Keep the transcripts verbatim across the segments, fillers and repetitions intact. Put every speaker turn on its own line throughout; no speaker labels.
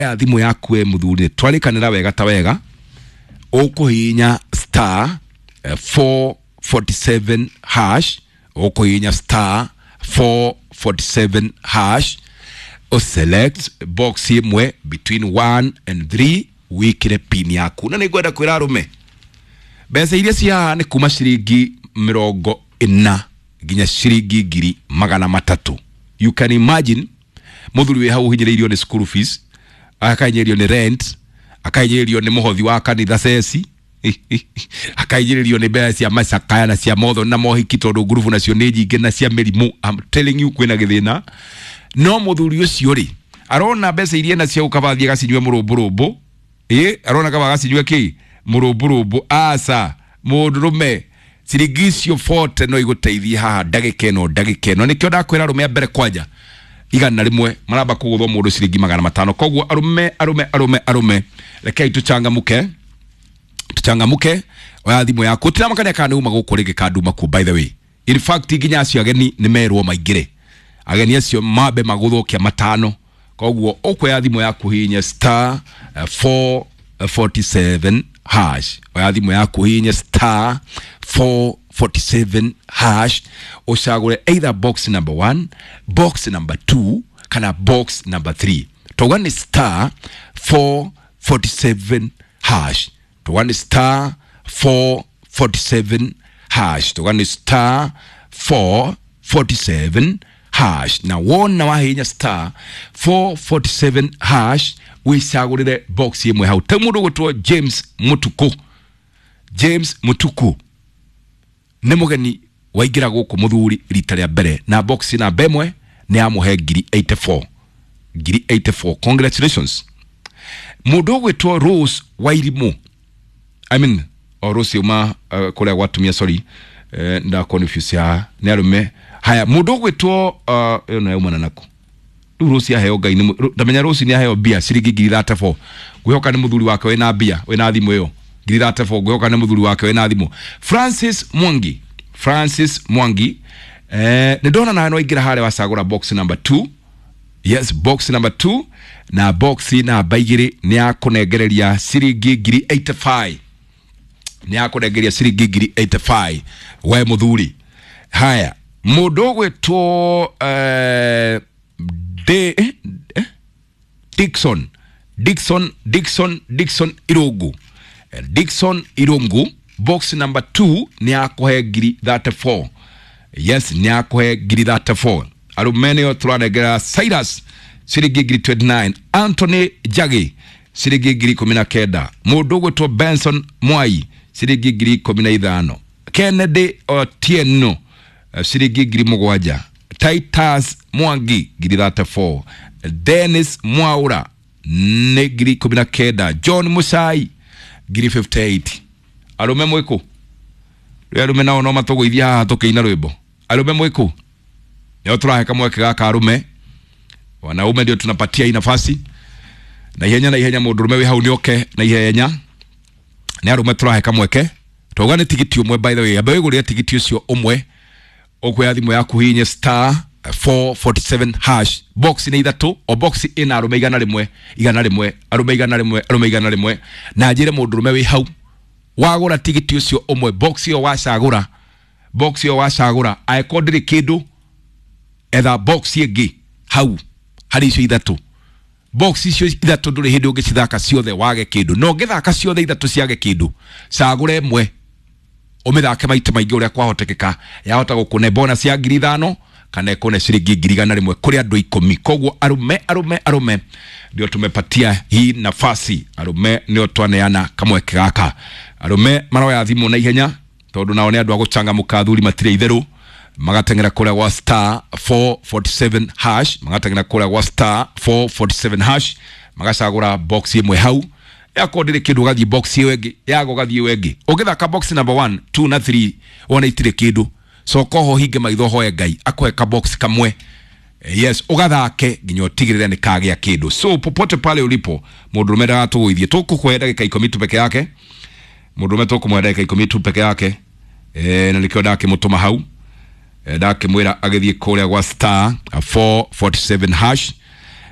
ya thimu yaku we muthuri twarikanira wega ta wega ukuhinya star uh, four forty-seven hash ukuhinya star four forty-seven hash o select box imwe between one and three wikire pin yaku na nigwenda kwira rume besa iria cia ni kuma ciringi mirongo ina ginya ciringi ngiri magana matatu. You can imagine muthuri we hau hinyireirio ni school fees, akainyireirio ni rent, akainyireirio ni muhothi wa kanitha ceci, akainyireirio ni besa cia macakaya na cia motho na mohiki tondu ngurubu nacio ni nyingi na cia mirimu. I'm telling you kwina githina no muthuri ucio ri arona besa iria na cia ukabathia gacinywe murumburumbu eh arona kaba gacinywe ki murumburumbu asa mundurume sirigisio forte no iguteithia haha ndagike no ndagike no nikyo ndakwira rume mbere kwanja igana rimwe maraba kuguthwo mundu siringi magana matano. Kogwo arume arume arume arume rekei tuchangamuke tuchangamuke oya thimu yaku tiramakania kana uma gukurige kaduma ku. By the way, in fact ginya acio ageni ni merwo maigire ageni acio mabe maguthokia matano. Kogwo okwe thimu yaku hinya star uh, four forty-seven hash oya thimu yaku hinya star four forty-seven hash ushagure either box number one, box number two kana box number three. To one is star four forty-seven hash, to one is star four forty-seven hash, to one is star four forty-seven hash. Na one na wahinya star four forty-seven hash wisagurire box yemwe hau temudo gutwa James Mutuku. James Mutuku ne mugeni waigira guku muthuri rita rya mbere na box na bemwe ni amuhe ngiri eighty-four ngiri eighty-four. Congratulations. Mudo gutwa Rose Wairimu, I mean or Rose uma uh, kule watumia sorry uh, nda confuse ya ne arume haya mudo gutwa uh, na uma nanako Rose ya heo gai ni ndamenya Rose ni heo bia siringi ngiri thirty-four gwihoka ni muthuri wake we na bia we na thimu yo ngiri thirty-four gwihoka ni muthuri wake we na thimu. Francis Mwangi Francis Mwangi eh ni ndona na no igira hale wasagura box number two. Yes, box number two na box na baigiri ni akunegereria siringi ngiri eighty-five ni akunegereria siringi ngiri eighty-five we muthuri. Haya mudo gweto eh De, eh, eh, Dixon Dixon Dixon Dixon Irogu eh, Dixon Irongu box number two ni akohe ngiri thirty-four. Yes, ni akohe ngiri thirty-four. Arumeneo turanegera Cyrus siringi ngiri twenty-nine. Anthony Jagi siringi ngiri kumi na kenda. Mudogo to Benson Mwai siringi ngiri kumi na ithano. Kennedy Otieno siringi ngiri mugwanja. Titus Mwangi ngiri thirty-four. Dennis Mwaura ngiri kumi na kenda. John Musai ngiri fifty-eight. Arume mwiko arume nao no matogo ithia haha tukiina rwimbo arume mwiko yo turaheka mweke gaka arume wanaume ndio tunapatia hii nafasi na ihenya na ihenya mundurume wi hau nioke na ihenya ni arume turaheka mweke togane tigiti umwe. By the way abe wiguria tigiti ucio umwe okwe athimu yaku hinye star four forty-seven hash box ni ithatu o box ina arume igana rimwe igana rimwe arume igana rimwe arume igana rimwe na njire mundurume wi hau wagura tigiti ucio umwe box yo wacagura box yo wacagura aikondire kindu etha box yengi hau hari icio ithatu box icio ithatu nduri hindi ungicithaka ciothe wage kindu no ngithaka ciothe ithatu ciage kindu cagure imwe umithake maita maingi uria kwahotekeka yahota gukune bonus ya ngiri ithano kana ikone ciringi ngiri igana rimwe kuri andu ikumi. Kogwo arume arume arume ndio tumepatia hii nafasi arume ndio twaneana kamweke gaka arume maroya thimu na ihenya tondu nao ni andu aguchangamuka thuri matire itheru magatengera kule wa star four forty-seven hash magatengera kule wa star four forty-seven hash magacagura box imwe hau yakondire kindu gathi box iyo engi yago gathi wengi ugithaka box number one two na three wona itire kindu so koho hinge maitho hoe ngai akohe ka box kamwe. Yes, ugathake nginyo tigirire ni kagea kindu. So popote pale ulipo mundurume ndagatuguithie tukukwenda dakika ikumi tu peke yake mundurume tukumwenda dakika ikumi tu peke yake eh na nikio dake mutuma hau eh dake mwira agithie kule wa star four forty-seven hash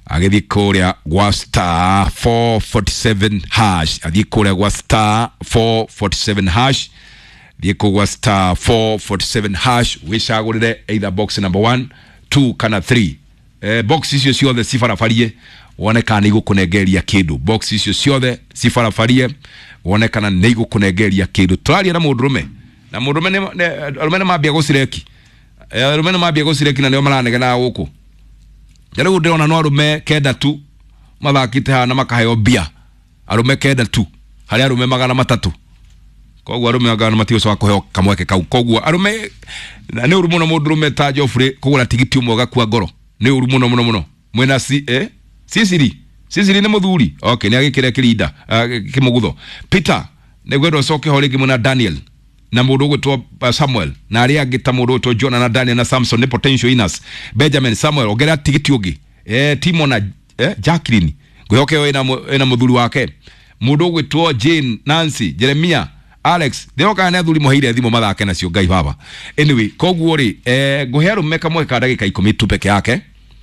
agithi kuria gwa star four forty-seven hash agithi kuria gwa star four forty-seven hash Dieko gwa star four forty-seven hash wishagurire either box number one two kana three eh, box icio ciothe cibarabarie wonekana igukunegeria kindu box icio ciothe cibarabarie wonekana nĩ igukunegeria kindu twaria na mundurume na mundurume ne arume ne mambia gucireki arume ne mambia gucireki na nio maranegena guku Jariu ndirona no arume kenda tu mathakite hana makaheo bia arume kenda tu hari arume magana matatu koguo arume magana matio so akoheo kamweke kau koguo arume ne uru muno mundurume ta Joffrey kugura tigiti umwe gakua ngoro ne uru muno muno muno mwena si eh Sisiri Sisiri ne muthuri okay ni agikire kirinda uh, kimugutho Peter ne gwendo soke holiki muna Daniel na mundu gwetwo uh, Samuel na ari agita mundu gwetwo Jonah na Daniel na Samson ne potential inas Benjamin Samuel ogera tigiti ugi eh Timo na eh Jacqueline gwihoke we na ena muthuri wake mundu gwetwo Jane Nancy Jeremia Alex deoka na thuri muhire thimo mathake nacio ngai baba anyway koguo ri eh guheru meka mwe ka ndagika ikumi tu peke yake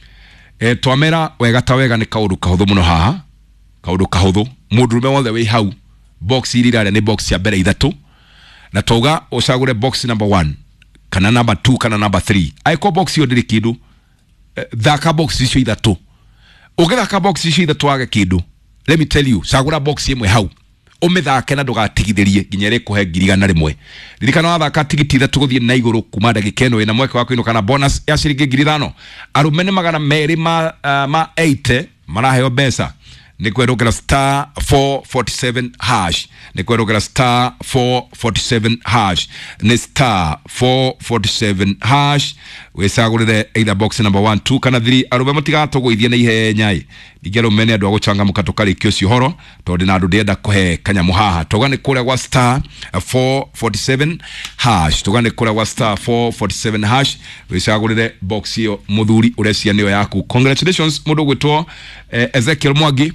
eh twamera wega ta wega ni kaundu kahuthu muno haha kaundu kahuthu mundurume wothe wi hau box iri rare ni box ya mbere ithatu na toga ucagure box number one kana number two kana number three aiko box yo ndiri kindu eh, thaka box icio ithatu ugithaka box icio ithatu age kindu let me tell you cagura box imwe hau umithake na ndugatigithirie nginya ri kuhe ngiri igana rimwe ririkana wathaka tigiti ithatu guthie na iguru kuma ndagika ino ina mweke wako ino kana bonus ya ciringi ngiri ithano arume ni magana meri ma uh, ma eighty maraheo mbeca ni kwirukira star four forty-seven hash ni kwirukira star four forty-seven hash ni star four forty-seven hash wicagurire either box number one two kana three arume mutigatugwithie na ihenya igero mene andu aguchanga mukatukari kio cihoro tondu na andu ndienda kuhe kanyamu haha togane kuria gwa star four forty-seven hash togane kuria gwa star four forty-seven hash wicagurire box iyo muthuri urecia niyo yaku congratulations mundu gwitwo eh, Ezekiel Mwangi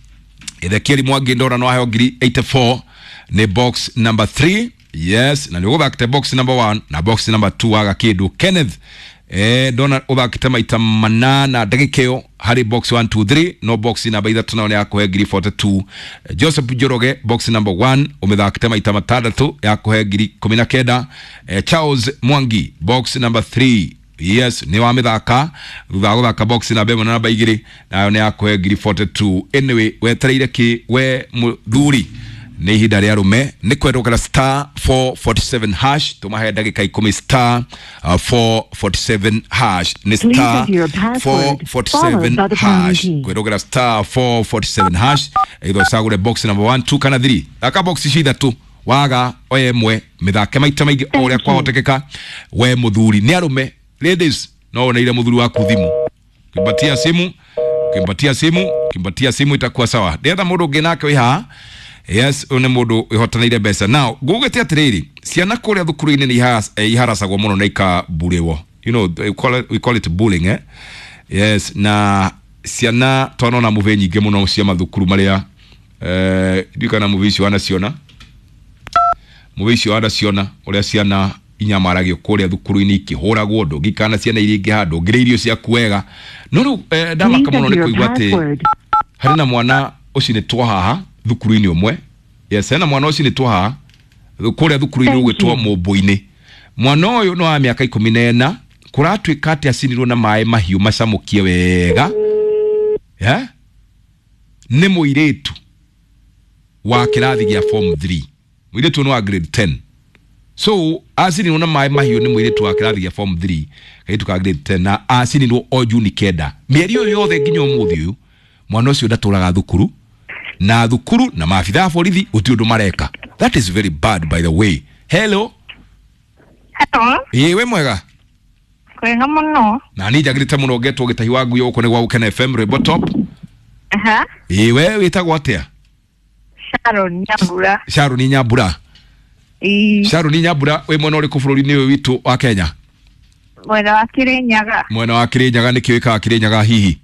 Ezekiel Mwangi ndora no ayo ngiri eighty-four ni box number three yes na ni back to box number one na box number two aga kindu Kenneth eh dona ubakite maita manana ndagikeo hari box one two three no box number either tuna ne yako ngiri forty-two Joseph Joroge box number one umethakite maita matandatu yako ngiri kumi na kenda eh, Charles Mwangi box number three yes ni wa mithaka thutha guthaka box na bemo na namba igiri nayo ni yako ngiri forty-two anyway wetereire ki we muthuri ni hida ria rume ni kwirukira star four forty-seven hash tumahe ndagika ikumi star uh, four forty-seven hash ni star four forty-seven hash kwirukira star four forty-seven hash either sagure box number one two kana three aka box shida tu waga oye mwe mithake maita maingi oria kwa hotekeka we muthuri ni arume ladies no na ile muthuri waku thimu kibatia simu kibatia simu kibatia simu itakuwa sawa ndetha mundu nginake wi ha yes one mundu ihotanire mbeca now gugete atiriri ciana kuria thukuru-ini ni iharacagwo muno na ikaburewo you know we call it, we call it bullying eh yes na ciana tono na movie nyingi muno cia mathukuru maria eh ndikana movie cio ana ciona movie cio ana ciona uria ciana inyamaragio kuria thukuru-ini ikihuragwo ndungikana ciana iria ingi handu ngireirio cia kuega no ru eh, ndamaka muno ni kuigwa ati hari na mwana uci ni twa haha thukuru-ini umwe yes na mwana uci ni twa haha kuria thukuru-ini ugwitwo Mumbu-ini mwana uyu no wa miaka ikumi na ina kuratwika ati acinirwo na mai mahiu macamukie wega yeah ni muiretu wa kirathi gia form three muiretu no wa grade ten so acinirwo na mai mahiu ni muiretu wa kirathi gia form three kaitu ka grade ten na acinirwo o Juni kenda mieri yo yothe nginya umuthi uyu mwana ucio ndaturaga thukuru na thukuru na maafitha borithi uti mareka that is very bad by the way hello
hello
eh we mwega
kwega muno
na ni jagirite muno getwo gitahi wangu yo kone gwa Ukena F M Rebo Top
aha
eh we witagwo atia
Sharon Nyambura
Sharon Nyambura
eh
Sharon Nyambura we mwana uri ku bururi-ini uyu witu wa Kenya
mwena wa Kirinyaga
mwena wa Kirinyaga ni kiwika Kirinyaga hihi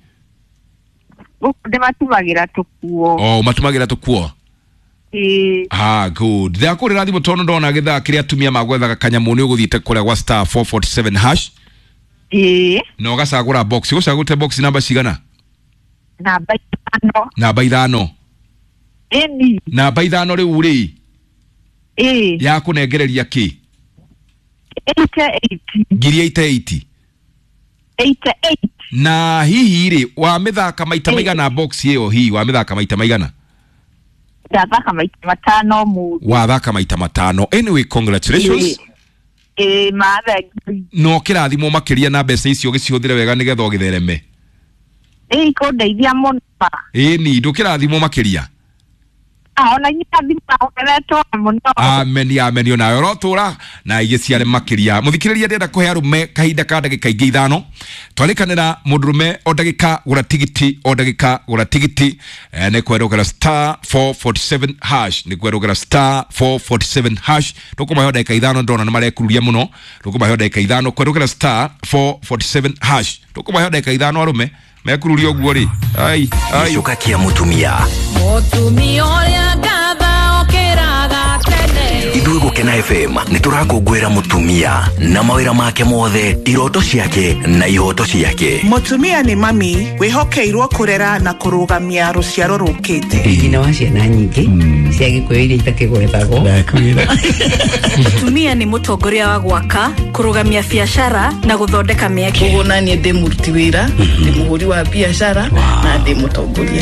de matumagira tukuo
oh matumagira tukuo
eh
ah good thia kurira thimo tono ndona githa kiria tumia magwethaga kanyamu ni uguthite kuria gwa star four forty-seven hash
eh
no gacagura box ucagute box number cigana
namba ithano
namba ithano
eni
namba ithano riu ri
eh
ya kunengereria ki
eighty-eight
ngiri eighty-eight
eighty-eight
na hihi ri wa mithaka maita maigana box iyo hi wa mithaka maita maigana
ndathaka maita matano mu
wa thaka maita matano. Anyway, congratulations.
eh matha
No kirathimo makiria na mbeca icio gicihuthire wega nigetha ogithereme
eh ko ndeithia muno
eh ni ndukirathimo makiria
aona nyithima okereto muno
amen amen ona yorotura na igiciare makiria muthikiriria ndenda kuhe arume kahinda ka ndagika ingi ithano twarikanira mundurume o ndagika gura tigiti o ndagika gura tigiti eh, ne kwerogera star four forty-seven hash ne kwerogera star four forty-seven hash tukuma yo ndagika ithano ndona na marekururia muno tukuma yo ndagika ithano kwerogera star four forty-seven hash tukuma yo ndagika ithano arume mekururia oguo ri ai ai
Shukakia mutumia
mutumia ya gatha okiraga tene
Ithuĩ gũkena F M nĩtũrakũngũĩra mutumia na mawĩra make mothe, iroto ciake na ihoto ciake.
Mutumia ni mami wihokeirwo kurera na kurugamia ruciaro rukite.
Nyina wa ciana nyingi cia Gikuyu iria itakigwetagwo.
Mutumia ni mutongoria wa gwaka, kurugamia biashara na guthondeka mieke.
Kugona ni ndi muruti wira, ndi muhuri wa biashara na ndi mutongoria.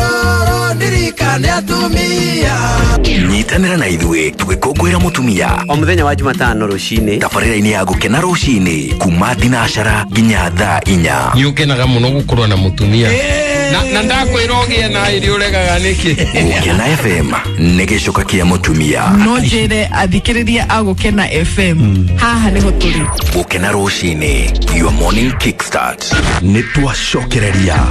Nyitanĩra na ithuĩ tũgĩkũngũĩra mutumia
o muthenya wa Jumatano rucini
tabarĩra-inĩ ya gũkena rucini kuma thinacara nginya thaa inya.
Nĩũkenaga mũno gũkorwo na mutumia na na ndakwĩra ũgĩe na irio ũregaga nĩkĩ.
Gũkena F M nĩ gĩcoka kĩa mutumia.
No njĩre athikĩrĩria a Gũkena F M haha nĩho tũrĩ.
Gũkena rucini, your morning kickstart. Nĩ twacokereria